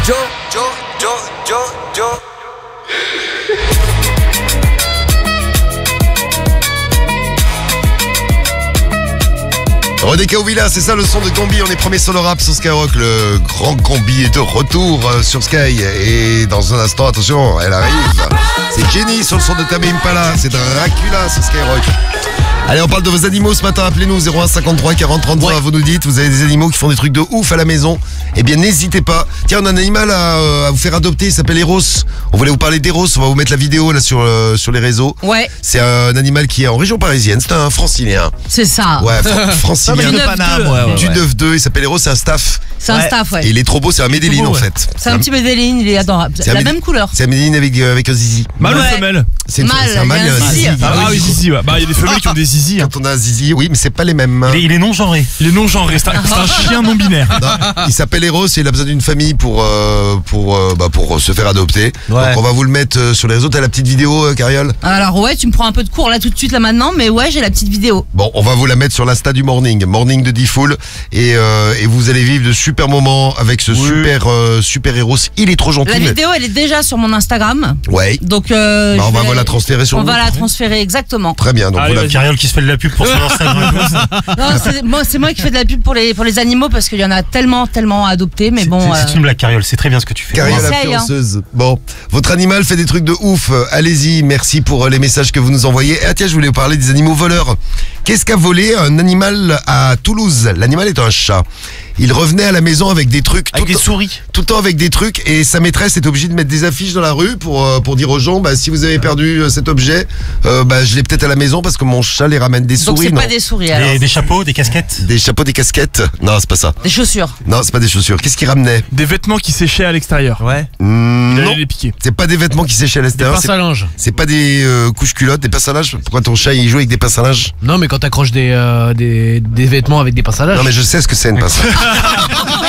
Rodeka Ouvilla, c'est ça le son de Combi, on est premier sur le rap sur Skyrock, le grand Combi est de retour sur Sky et dans un instant, attention, elle arrive, c'est Jenny sur le son de Tame Impala, c'est Dracula sur Skyrock. Allez, on parle de vos animaux ce matin, appelez-nous 01 53 40 33, vous nous dites, vous avez des animaux qui font des trucs de ouf à la maison, eh bien n'hésitez pas. Tiens, on a un animal à vous faire adopter, il s'appelle Eros, on voulait vous parler d'Eros, on va vous mettre la vidéo là sur les réseaux. Ouais. C'est un animal qui est en région parisienne, c'est un francilien. C'est ça. Ouais, francilien Du de 9-2. Paname, du 9-2, il s'appelle Eros, c'est un staff. C'est un staff, ouais. Et il est trop beau, c'est un Medellin en fait. C'est un petit Medellin, il est adorable. C'est La même couleur. C'est un Medellin avec un zizi. Mâle ou femelle? C'est Mâle, un mâle il y a un zizi. Ah oui, zizi, ouais. Bah, il y a des femelles qui ont des zizi. Quand on a un zizi, oui, mais c'est pas les mêmes. Il est non genré. Il est non genré, c'est un chien non binaire. Non, il s'appelle Eros et il a besoin d'une famille pour se faire adopter. Ouais. Donc on va vous le mettre sur les réseaux. T'as la petite vidéo, Cariole? Alors ouais, tu me prends un peu de cours là tout de suite là maintenant, mais ouais, j'ai la petite vidéo. Bon, on va vous la mettre sur l'Insta du Morning de D-Fool et vous allez vivre de super moments avec ce super Eros. Il est trop gentil. La vidéo, elle est déjà sur mon Instagram. Ouais. Donc on va la transférer sur On nous. va la transférer exactement. Très bien. Donc voilà. Cariole qui se fait de la pub pour son Instagram. Non, c'est moi qui fais de la pub pour les animaux parce qu'il y en a tellement à adopter, mais bon. C'est une blague, Cariole, c'est très bien ce que tu fais. Cariole essaye, influenceuse. Bon, votre animal fait des trucs de ouf. Allez-y, merci pour les messages que vous nous envoyez. Ah tiens, je voulais vous parler des animaux voleurs. Qu'est-ce qu'a volé un animal à Toulouse? L'animal est un chat. Il revenait à la maison avec des trucs, Avec des souris. tout le temps avec des trucs, et sa maîtresse est obligée de mettre des affiches dans la rue pour dire aux gens, bah, si vous avez perdu cet objet, je l'ai peut-être à la maison parce que mon chat les ramène des Donc souris. c'est Non. pas des souris alors. Des chapeaux, des casquettes. Des chapeaux, des casquettes. Non, c'est pas ça. Des chaussures. Non, c'est pas des chaussures. Qu'est-ce qu'il ramenait? Des vêtements qui séchaient à l'extérieur. Ouais. Il Non, allait les piquer. c'est pas des vêtements qui séchaient à l'extérieur. Pince à linge. C'est pas des couches culottes, des pinces à linge. Pourquoi ton chat il joue avec des pinces à linge? Non, mais quand t'accroches des vêtements avec des pinces à linge. Non mais je sais ce que c'est une pince à linge.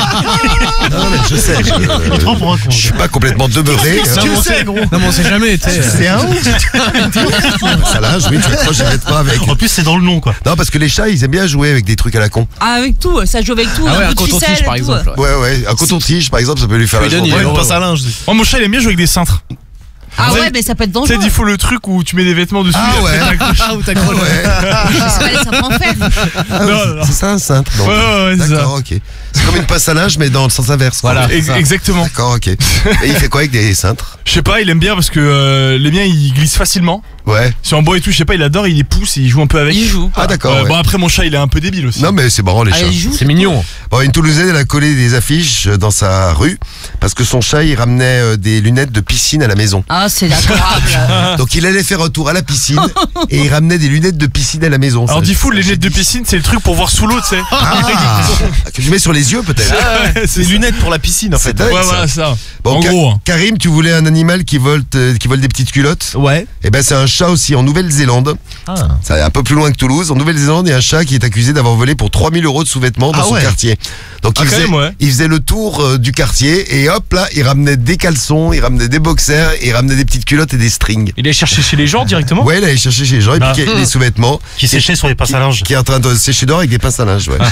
Non mais je sais. Je suis pas complètement demeuré. Tu sais, gros. Non, mais on sait jamais, tu sais. C'est un pince à linge, oui, tu accroches, j'arrête pas avec. En plus, c'est dans le nom, quoi. Non parce que les chats ils aiment bien jouer avec des trucs à la con. Ah, avec tout, ça joue avec tout. Ah ouais, un un bout de coton-tige ficelle par et tout. exemple. Ouais, un coton-tige par exemple, ça peut lui faire la Donne, journée. il est heureux. à linge. Moi, mon chat, il aime bien jouer avec des cintres. Ah Tu sais- ouais, mais ça peut être Tu sais, dangereux. il faut le truc où tu mets des vêtements dessus. Ah et ouais. après, t'accroches. Ah, où t'accroches. C'est pas les cintres en fer. Ah, Non, non. c'est ça un cintre. donc. Ouais, c'est ça. D'accord, ok. C'est comme une pince à linge mais dans le sens inverse. quoi. Voilà. Exactement. D'accord, ok. Et il fait quoi avec des cintres? Je sais pas, il aime bien parce que les miens, ils glissent facilement. Ouais. Sur en bois et tout, je sais pas, il adore, il les pousse et il joue un peu avec. Il joue. Ah d'accord. ouais. Bon, après, mon chat, il est un peu débile aussi. Non mais c'est marrant les Ah, chats. il joue. C'est mignon. Bon, une Toulousaine, elle a collé des affiches dans sa rue parce que son chat, il ramenait des lunettes de piscine à la maison. Ah, c'est adorable. Donc il allait faire un tour à la piscine et il ramenait des lunettes de piscine à la maison. Alors, Ça, dis fou, les lunettes de piscine, c'est le truc pour voir sous l'eau, tu sais. Ah, que je mets sur les yeux peut-être. C'est Des lunettes pour la piscine, en C'est fait. dingue, Ouais, ça. voilà, ça. Bon, En gros. hein. Karim, tu voulais un animal qui vole des petites culottes? Ouais. Eh ben c'est un chat aussi en Nouvelle-Zélande. Ah. Ça est un peu plus loin que Toulouse. En Nouvelle-Zélande, il y a un chat qui est accusé d'avoir volé pour 3000 € de sous-vêtements dans Ah son ouais. quartier. Donc Ah, quand même, ouais. il faisait le tour du quartier et hop là, il ramenait des caleçons, il ramenait des boxers, il ramenait des petites culottes et des strings. Il est cherché chez les gens directement. Ouais, il allait chercher chez les gens et Ah. puis les sous-vêtements. Qui séchait sur les pinces à linge. Qui est en train de sécher dehors avec des pinces à linge, ouais.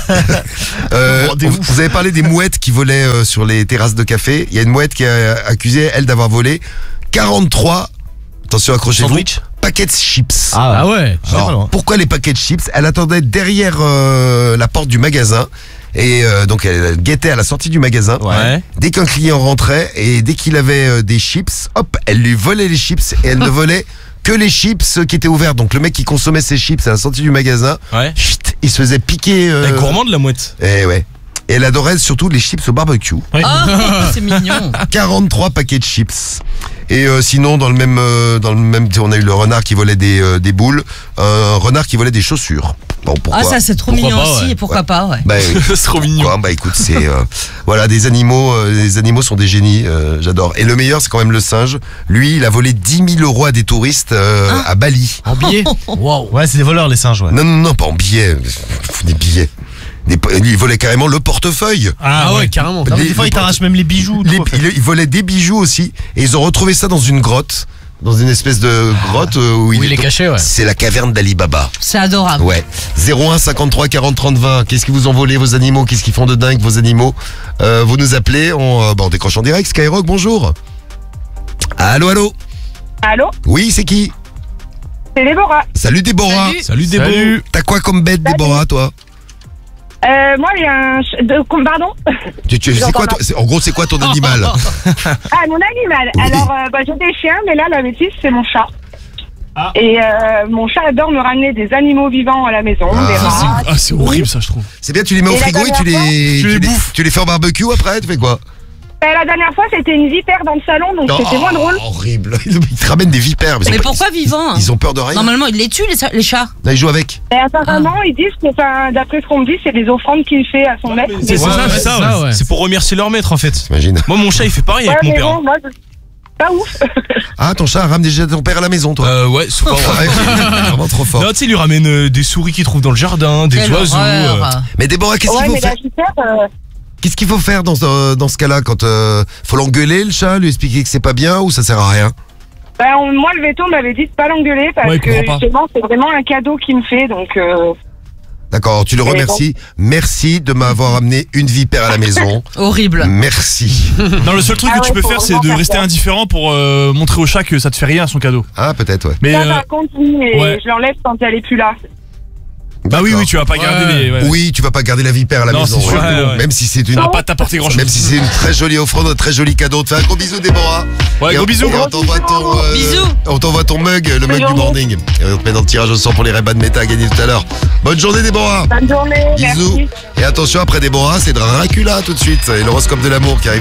Vous avez parlé des mouettes qui volaient sur les terrasses de café. Il y a une mouette qui a accusé, elle, d'avoir volé 43, attention, accrochez-vous, Sandwich. paquets de chips. Ah ouais. Alors, pourquoi les paquets de chips? Elle attendait derrière la porte du magasin. Et donc elle guettait à la sortie du magasin. Ouais. Dès qu'un client rentrait et dès qu'il avait des chips, hop, elle lui volait les chips et elle ne volait que les chips qui étaient ouverts. Donc le mec qui consommait ses chips à la sortie du magasin, Ouais. chut, il se faisait piquer. Elle est gourmande, la mouette. Et ouais. Et elle adorait surtout les chips au barbecue. Ouais. Ah, c'est mignon. 43 paquets de chips. Et sinon, dans le même, on a eu le renard qui volait des boules, un renard qui volait des chaussures. Bon, pourquoi? Ah, ça c'est trop Pourquoi mignon pas, aussi. ouais. Et pourquoi pas, ouais. Bah, oui. C'est trop mignon. Quoi, bah écoute, c'est voilà, des animaux, les animaux sont des génies, j'adore. Et le meilleur, c'est quand même le singe. Lui, il a volé 10 000 € à des touristes à Bali. En billet. Waouh. Ouais, c'est des voleurs, les singes, ouais. Non, pas en billets, des billets. Il volait carrément le portefeuille. Ah ouais, carrément. Non, mais des fois, ils t'arrachent même les bijoux. Il volait des bijoux aussi, et ils ont retrouvé ça dans une grotte. dans une espèce de grotte où il est caché, ouais. C'est la caverne d'Ali Baba. C'est adorable. Ouais. 01 53 40 30 20. Qu'est-ce qui vous ont volé vos animaux? Qu'est-ce qu'ils font de dingue vos animaux? Vous nous appelez, on décroche en direct. Skyrock, bonjour. Allô, allô. Allô? Oui, c'est qui? C'est Déborah. Salut Déborah. Salut Débo. T'as quoi comme bête, Déborah, toi? Moi, il y a un... Pardon? C'est quoi, en gros, c'est quoi ton animal? Ah, mon animal. Oui. Alors, j'ai des chiens, mais là, la bêtise, c'est mon chat. Ah. Et mon chat adore me ramener des animaux vivants à la maison, des rats. Ah, c'est horrible ça, je trouve. C'est bien, tu les mets au Et la frigo et tu dernière les bouffes. tu les fais en barbecue après, tu fais quoi? La dernière fois, c'était une vipère dans le salon, donc c'était moins drôle. Horrible. Ils te ramènent des vipères. Mais pourquoi vivant? Ils ont peur de rien. Normalement, ils les tuent, les chats. Là, ils jouent avec. Et apparemment, ils disent que, d'après ce qu'on me dit, c'est des offrandes qu'il fait à son maître. C'est Mais ça, ouais. ouais. C'est pour remercier leur maître en fait. T'imagines? Moi, mon chat, il fait pareil Ouais, avec mon mais père. bon, moi, pas ouf. Ah, ton chat ramène déjà ton père à la maison, toi. Ouais, souvent. Ouais, vraiment trop fort. Non, tu sais, il lui ramène des souris qu'il trouve dans le jardin, des Quelle oiseaux. horreur. Mais Déborah, qu'est-ce Ouais, qu'il faut mais faire? la vipère, Qu'est-ce qu'il faut faire dans ce cas-là quand faut l'engueuler le chat, lui expliquer que c'est pas bien ou ça sert à rien? moi, le veto m'avait dit de pas l'engueuler parce Ouais, il que comprend pas. justement, c'est vraiment un cadeau qu'il me fait, donc... D'accord, tu le Mais remercies. Merci de m'avoir amené une vipère à la maison. Horrible. Merci. Non, le seul truc Ah que tu ouais, peux faut faire, c'est vraiment de faire rester ça. indifférent pour montrer au chat que ça te fait rien à son cadeau. Ah, peut-être, ouais. Mais Ça, par contre, oui, et ouais. je l'enlève quand elle est plus là. bah oui, D'accord. oui, tu vas pas garder les. Ouais. Oui, tu vas pas garder la vipère à la Non, maison. c'est sûr, ouais. ouais. Même si c'est une. Ça va pas t'apporter grand chose. Même si c'est une très jolie offrande, un très joli cadeau. On te fait un gros bisou, Déborah. Ouais, Et gros on- bisous. et on t'envoie ton, Bisous. On t'envoie ton mug, le mug du journée. morning. Et on te met dans le tirage au sort pour les Ray-Ban Meta à gagner tout à l'heure. Bonne journée, Déborah. Bonne journée, Bisous. merci. Et attention, après Déborah, c'est Dracula tout de suite. Et l'horoscope de l'amour qui arrive.